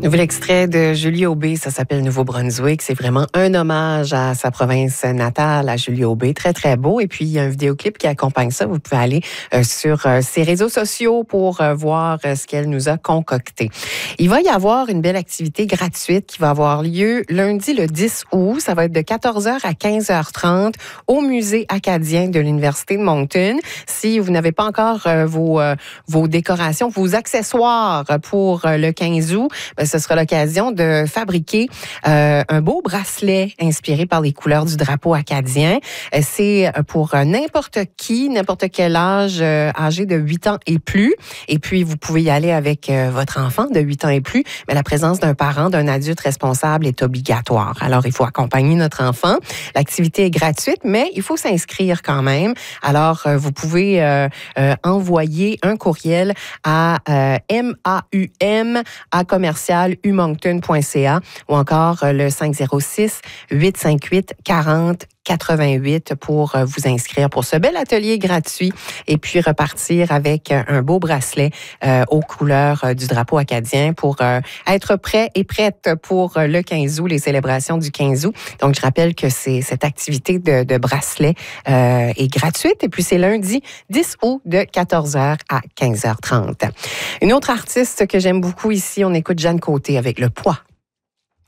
Nouvel extrait de Julie Aubé, ça s'appelle Nouveau-Brunswick. C'est vraiment un hommage à sa province natale, à Julie Aubé. Très, très beau. Et puis, il y a un vidéoclip qui accompagne ça. Vous pouvez aller sur ses réseaux sociaux pour voir ce qu'elle nous a concocté. Il va y avoir une belle activité gratuite qui va avoir lieu lundi le 10 août. Ça va être de 14h à 15h30 au Musée acadien de l'Université de Moncton. Si vous n'avez pas encore vos décorations, vos accessoires pour le 15 août, ce sera l'occasion de fabriquer un beau bracelet inspiré par les couleurs du drapeau acadien. C'est pour n'importe qui, n'importe quel âge, âgé de 8 ans et plus. Et puis, vous pouvez y aller avec votre enfant de 8 ans et plus, mais la présence d'un parent, d'un adulte responsable est obligatoire. Alors, il faut accompagner notre enfant. L'activité est gratuite, mais il faut s'inscrire quand même. Alors, vous pouvez envoyer un courriel à maum@commercialumoncton.ca ou encore le 506-858-40-88 pour vous inscrire pour ce bel atelier gratuit et puis repartir avec un beau bracelet aux couleurs du drapeau acadien pour être prêt et prête pour le 15 août, les célébrations du 15 août. Donc, je rappelle que cette activité de bracelet est gratuite et puis c'est lundi 10 août de 14h à 15h30. Une autre artiste que j'aime beaucoup ici, on écoute Jeanne Côté avec Le Poids.